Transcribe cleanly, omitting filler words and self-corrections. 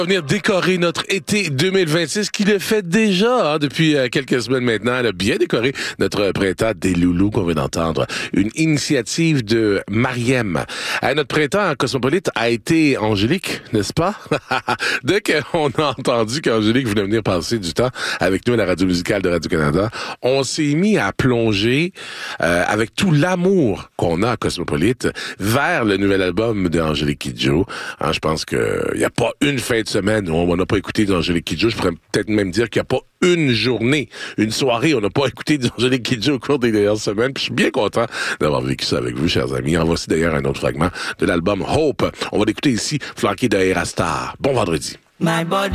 Venir décorer notre été 2026 qui le fait déjà depuis quelques semaines maintenant. Elle a bien décoré notre printemps des loulous qu'on vient d'entendre. Une initiative de Mariem. Notre printemps cosmopolite a été Angélique, n'est-ce pas? Dès qu'on a entendu qu'Angélique voulait venir passer du temps avec nous à la radio musicale de Radio-Canada, on s'est mis à plonger avec tout l'amour qu'on a à Cosmopolite vers le nouvel album d'Angélique Kidjo. Je pense qu'il n'y a pas une fin de semaine où on n'a pas écouté d'Angélique Kidjo. Je pourrais peut-être même dire qu'il n'y a pas une journée, une soirée, on n'a pas écouté d'Angélique Kidjo au cours des dernières semaines. Puis je suis bien content d'avoir vécu ça avec vous, chers amis. En voici d'ailleurs un autre fragment de l'album Hope. On va l'écouter ici, flanqué de Erastar. Bon vendredi. My body.